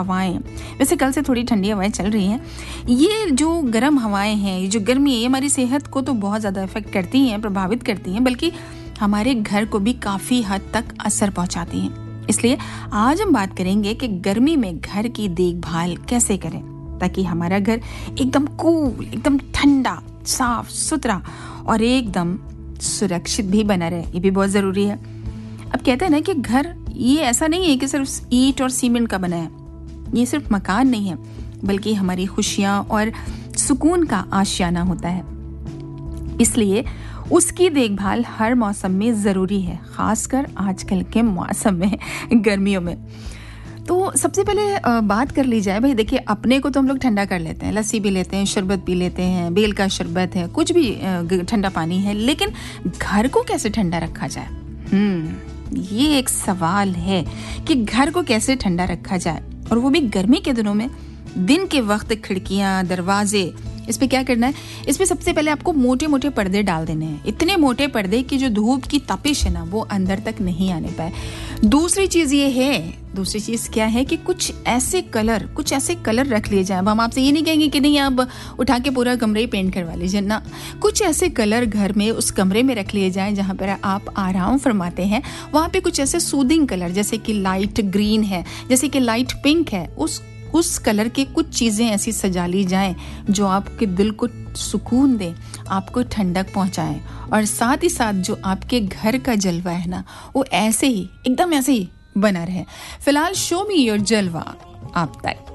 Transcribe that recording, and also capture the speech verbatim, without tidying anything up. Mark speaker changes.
Speaker 1: हवाएं, वैसे कल से थोड़ी ठंडी हवाएं चल रही हैं, ये जो गर्म हवाएं हैं, ये जो गर्मी है, ये हमारी सेहत को तो बहुत ज़्यादा इफेक्ट करती हैं, प्रभावित करती हैं, बल्कि हमारे घर को भी काफ़ी हद तक असर पहुंचाती हैं। इसलिए आज हम बात करेंगे कि गर्मी में घर की देखभाल कैसे करें ताकि हमारा घर एकदम कूल, एकदम ठंडा, साफ सुथरा और एकदम सुरक्षित भी बना रहे। ये भी बहुत ज़रूरी है। अब कहते हैं ना कि घर ये ऐसा नहीं है कि सिर्फ ईंट और सीमेंट का बना है, ये सिर्फ मकान नहीं है, बल्कि हमारी खुशियाँ और सुकून का आशियाना होता है। इसलिए उसकी देखभाल हर मौसम में ज़रूरी है, खासकर आजकल के मौसम में, गर्मियों में। तो सबसे पहले बात कर ली जाए, भाई देखिए, अपने को तो हम लोग ठंडा कर लेते हैं, लस्सी पी लेते हैं, शरबत पी लेते हैं, बेल का शरबत है, कुछ भी ठंडा पानी है, लेकिन घर को कैसे ठंडा रखा जाए? हम्म ये एक सवाल है कि घर को कैसे ठंडा रखा जाए, और वो भी गर्मी के दिनों में। दिन के वक्त खिड़कियां, दरवाजे, इस पे क्या करना है? इस पे सबसे पहले आपको मोटे मोटे पर्दे डाल देने हैं, इतने मोटे पर्दे कि जो धूप की तपिश है ना वो अंदर तक नहीं आने पाए। दूसरी चीज ये है, दूसरी चीज क्या है कि कुछ ऐसे कलर कुछ ऐसे कलर रख लिए जाए। अब हम आपसे ये नहीं कहेंगे कि नहीं आप उठा के पूरा कमरे ही पेंट करवा लीजिए ना, कुछ ऐसे कलर घर में उस कमरे में रख लिए जाए जहाँ पर आप आराम फरमाते हैं, वहाँ पे कुछ ऐसे सूदिंग कलर, जैसे कि लाइट ग्रीन है, जैसे कि लाइट पिंक है, उस उस कलर की कुछ चीज़ें ऐसी सजा ली जाएं जो आपके दिल को सुकून दे, आपको ठंडक पहुंचाएं, और साथ ही साथ जो आपके घर का जलवा है ना वो ऐसे ही, एकदम ऐसे ही बना रहे। फिलहाल शो मी योर जलवा आप तक।